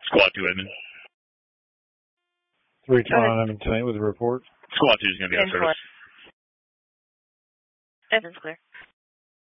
Squad 2, Edmund. 329 Edmond with a report. Squad 2 is going to be out of service. Edmund's clear.